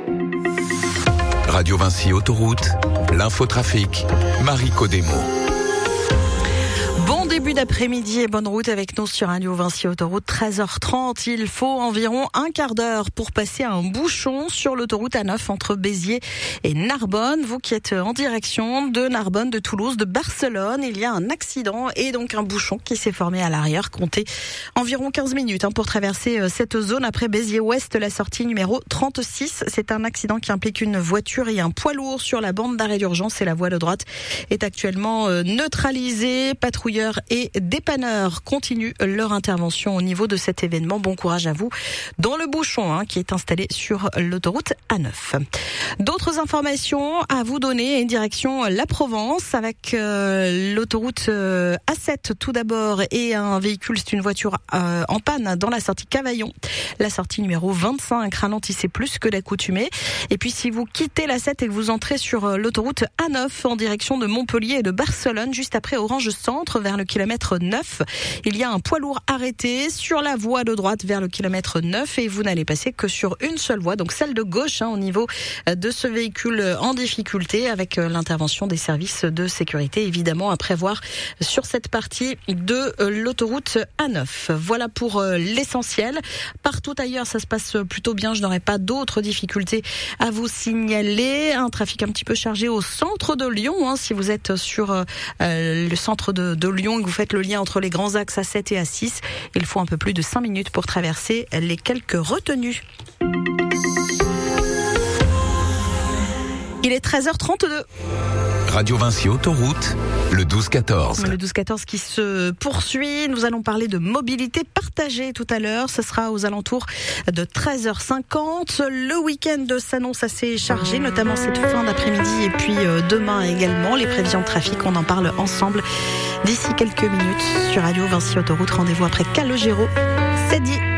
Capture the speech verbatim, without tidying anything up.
Radio Vinci Autoroute, l'infotrafic, Marie Codemo. Bon début d'après-midi et bonne route avec nous sur Radio Vinci Autoroute. treize heures trente, il faut environ un quart d'heure pour passer un bouchon sur l'autoroute A neuf entre Béziers et Narbonne. Vous qui êtes en direction de Narbonne, de Toulouse, de Barcelone, il y a un accident et donc un bouchon qui s'est formé à l'arrière. Comptez environ quinze minutes hein, pour traverser cette zone. Après Béziers-Ouest, la sortie numéro trente-six. C'est un accident qui implique une voiture et un poids lourd sur la bande d'arrêt d'urgence et la voie de droite est actuellement neutralisée. Patrouilleurs et dépanneurs continuent leur intervention au niveau de cet événement. Bon courage à vous dans le bouchon hein, qui est installé sur l'autoroute A neuf. D'autres informations à vous donner, direction la Provence avec euh, l'autoroute euh, A sept tout d'abord et un véhicule, c'est une voiture euh, en panne dans la sortie Cavaillon. La sortie numéro vingt-cinq, ralentissez plus que l'accoutumée. Et puis si vous quittez l'A sept et que vous entrez sur l'autoroute A neuf en direction de Montpellier et de Barcelone, juste après Orange Centre vers le kilomètre neuf, il y a un poids lourd arrêté sur la voie de droite vers le kilomètre neuf et vous n'allez passer que sur une seule voie, donc celle de gauche hein, au niveau de ce véhicule en difficulté avec l'intervention des services de sécurité évidemment à prévoir sur cette partie de l'autoroute A neuf. Voilà pour l'essentiel. Partout ailleurs ça se passe plutôt bien, je n'aurai pas d'autres difficultés à vous signaler. Un trafic un petit peu chargé au centre de Lyon hein, si vous êtes sur euh, le centre de, de Lyon et que vous faites le lien entre les grands axes A sept et A six, il faut un peu plus de cinq minutes pour traverser les quelques retenues. Il est treize heures trente-deux. Radio Vinci Autoroute, le douze quatorze. Le douze quatorze qui se poursuit. Nous allons parler de mobilité partagée tout à l'heure. Ce sera aux alentours de treize heures cinquante. Le week-end s'annonce assez chargé, notamment cette fin d'après-midi et puis demain également. Les prévisions de trafic, on en parle ensemble d'ici quelques minutes sur Radio Vinci Autoroute. Rendez-vous après Calogero. C'est dit.